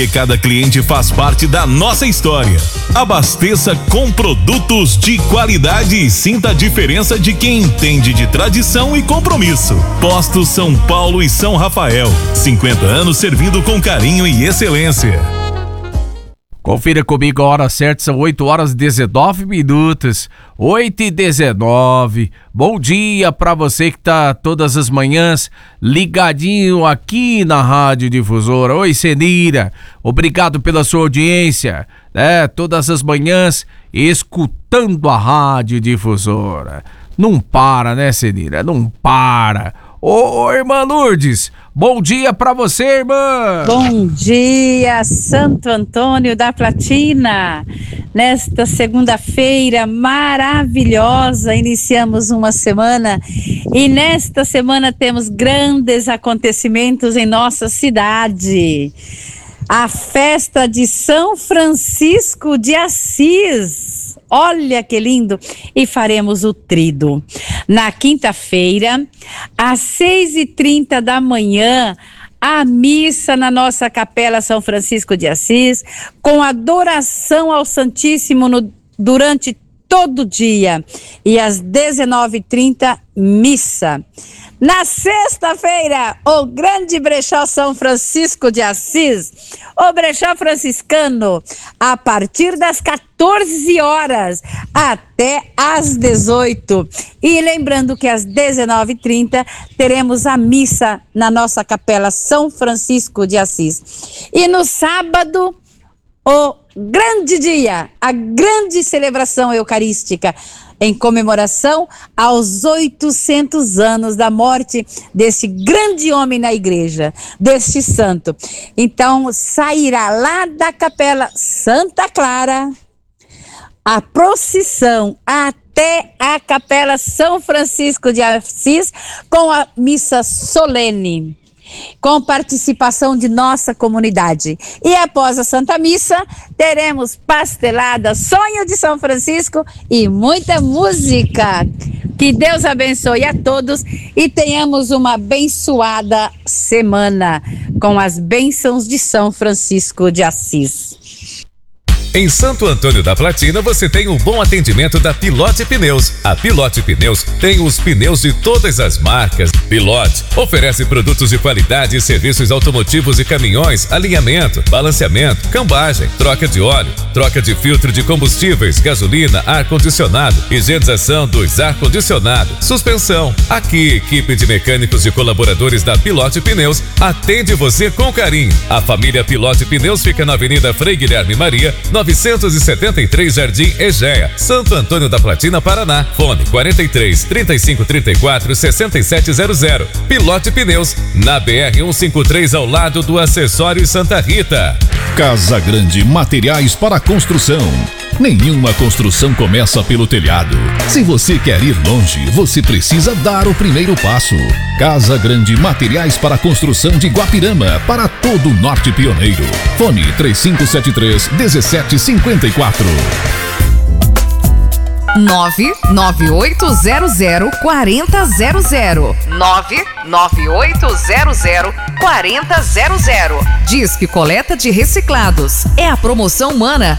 E cada cliente faz parte da nossa história. Abasteça com produtos de qualidade e sinta a diferença de quem entende de tradição e compromisso. Postos São Paulo e São Rafael. 50 anos servindo com carinho e excelência. Confira comigo a hora certa, são 8h19. 8h19. Bom dia pra você que tá todas as manhãs ligadinho aqui na Rádio Difusora. Oi, Senira, obrigado pela sua audiência, todas as manhãs escutando a Rádio Difusora. Não para, né, Senira? Não para. Ô, irmã Lourdes, bom dia pra você, irmã! Bom dia, Santo Antônio da Platina! Nesta segunda-feira maravilhosa, iniciamos uma semana e nesta semana temos grandes acontecimentos em nossa cidade. A festa de São Francisco de Assis. Olha que lindo! E faremos o tríduo. Na quinta-feira, às 6h30 da manhã, a missa na nossa Capela São Francisco de Assis, com adoração ao Santíssimo durante todo o dia. E às 19h30, missa. Na sexta-feira, o grande brechó São Francisco de Assis, o brechó franciscano, a partir das 14 horas até às 18. E lembrando que às 19h30 teremos a missa na nossa Capela São Francisco de Assis. E no sábado, o grande dia, a grande celebração eucarística, em comemoração aos 800 anos da morte desse grande homem na igreja, deste santo. Então, sairá lá da Capela Santa Clara a procissão até a Capela São Francisco de Assis com a missa solene, com participação de nossa comunidade. E após a Santa Missa, teremos pastelada, sonho de São Francisco e muita música. Que Deus abençoe a todos e tenhamos uma abençoada semana com as bênçãos de São Francisco de Assis. Em Santo Antônio da Platina você tem um bom atendimento da Pilote Pneus. A Pilote Pneus tem os pneus de todas as marcas. Pilote oferece produtos de qualidade e serviços automotivos e caminhões, alinhamento, balanceamento, cambagem, troca de óleo, troca de filtro de combustíveis, gasolina, ar-condicionado, higienização dos ar-condicionado, suspensão. Aqui, equipe de mecânicos e colaboradores da Pilote Pneus atende você com carinho. A família Pilote Pneus fica na Avenida Frei Guilherme Maria, 973 Jardim Egéia, Santo Antônio da Platina, Paraná. Fone 43 35 34 6700. Pilote Pneus, na BR 153 ao lado do Acessório Santa Rita. Casa Grande Materiais para Construção. Nenhuma construção começa pelo telhado. Se você quer ir longe, você precisa dar o primeiro passo. Casa Grande Materiais para Construção de Guapirama, para todo o Norte Pioneiro. Fone 3573-1754. 998004000. 998004000. Disque Coleta de Reciclados. É a promoção humana